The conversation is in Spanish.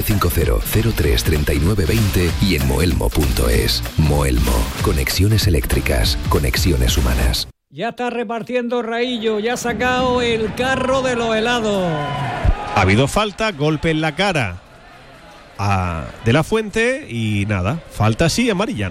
950 03 39 20 y en moelmo.es. Moelmo. Conexiones eléctricas. Conexiones humanas. Ya está repartiendo Raillo, ya ha sacado el carro de los helados. Ha habido falta, golpe en la cara de la Fuente y nada, falta sí amarilla.